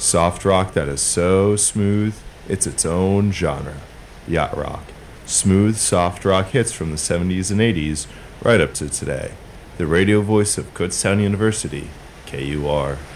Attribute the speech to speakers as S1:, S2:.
S1: Soft rock that is so smooth, it's its own genre. Yacht rock. Smooth, soft rock hits from the 70s and 80s right up to today. The radio voice of Kutztown University, KUR.